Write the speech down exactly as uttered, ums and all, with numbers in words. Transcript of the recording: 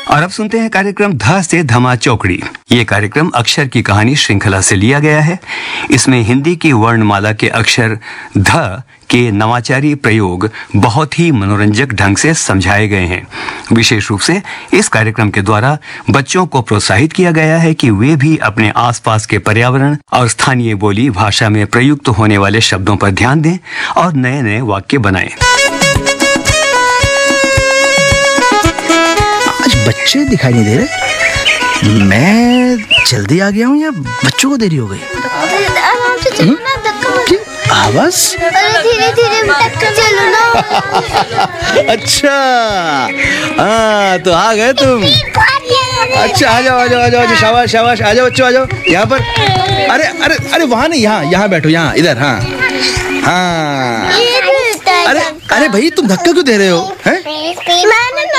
और अब सुनते हैं कार्यक्रम ध से धमा चौकड़ी। ये कार्यक्रम अक्षर की कहानी श्रृंखला से लिया गया है। इसमें हिंदी की वर्णमाला के अक्षर ध के नवाचारी प्रयोग बहुत ही मनोरंजक ढंग से समझाए गए हैं। विशेष रूप से इस कार्यक्रम के द्वारा बच्चों को प्रोत्साहित किया गया है कि वे भी अपने आसपास के पर्यावरण और स्थानीय बोली भाषा में प्रयुक्त होने वाले शब्दों पर ध्यान दें और नए नए वाक्य बनाएं। आज बच्चे दिखाई नहीं दे रहे। मैं जल्दी आ गया हूँ या बच्चों को देरी हो गई? आवाज धीरे धीरे चलो ना। अच्छा, हाँ तो आ गए तुम। अच्छा आ जाओ आ जाओ आ जाओ, शाबाश शाबाश, आ जाओ बच्चों आ जाओ यहाँ पर। अरे अरे अरे वहाँ नहीं, यहाँ यहाँ बैठो, यहाँ इधर। हाँ हाँ, अरे अरे भाई तुम धक्का क्यों दे रहे हो? हैं?